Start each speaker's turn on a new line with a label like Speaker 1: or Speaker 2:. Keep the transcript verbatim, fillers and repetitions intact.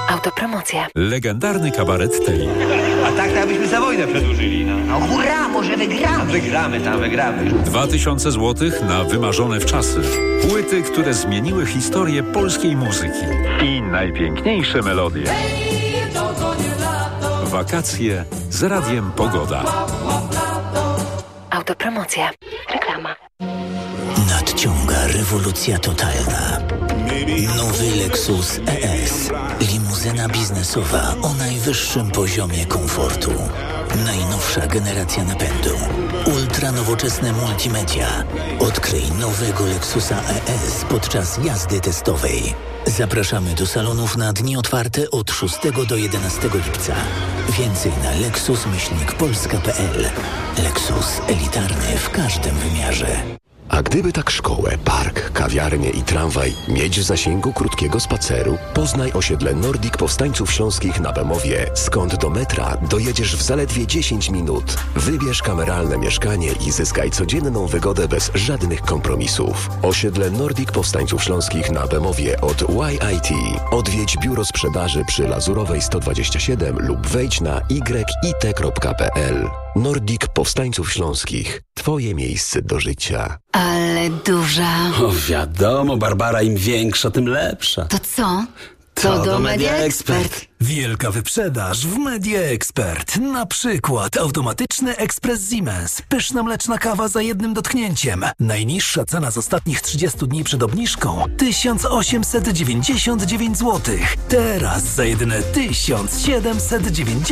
Speaker 1: Autopromocja.
Speaker 2: Legendarny kabaret tej.
Speaker 3: A tak to abyśmy za wojnę przedłużyli, no.
Speaker 4: No hurra, może wygramy.
Speaker 3: Wygramy tam, wygramy.
Speaker 2: Dwa tysiące złotych na wymarzone wczasy. Płyty, które zmieniły historię polskiej muzyki. I najpiękniejsze melodie. Wakacje z Radiem Pogoda.
Speaker 1: Autopromocja. Reklama.
Speaker 5: Nadciąga rewolucja totalna. Nowy Lexus E S. Limuzyna biznesowa o najwyższym poziomie komfortu. Najnowsza generacja napędu. Ultra nowoczesne multimedia. Odkryj nowego Lexusa E S podczas jazdy testowej. Zapraszamy do salonów na dni otwarte od szóstego do jedenastego lipca. Więcej na lexus myślnik polska kropka p l. Lexus elitarny w każdym wymiarze.
Speaker 6: A gdyby tak szkołę, park, kawiarnię i tramwaj mieć w zasięgu krótkiego spaceru, poznaj osiedle Nordic Powstańców Śląskich na Bemowie, skąd do metra dojedziesz w zaledwie dziesięć minut. Wybierz kameralne mieszkanie i zyskaj codzienną wygodę bez żadnych kompromisów. Osiedle Nordic Powstańców Śląskich na Bemowie od Y I T. Odwiedź biuro sprzedaży przy Lazurowej sto dwadzieścia siedem lub wejdź na y i t kropka p l. Nordic Powstańców Śląskich. Twoje miejsce do życia.
Speaker 1: Ale duża.
Speaker 7: O, wiadomo, Barbara, im większa, tym lepsza.
Speaker 1: To co? To,
Speaker 7: To
Speaker 1: do
Speaker 7: do
Speaker 1: Media
Speaker 7: Media
Speaker 1: Expert.
Speaker 8: Wielka wyprzedaż w Media Expert. Na przykład automatyczny ekspres Siemens. Pyszna mleczna kawa za jednym dotknięciem. Najniższa cena z ostatnich trzydziestu dni przed obniżką tysiąc osiemset dziewięćdziesiąt dziewięć złotych. Teraz za jedyne tysiąc siedemset dziewięćdziesiąt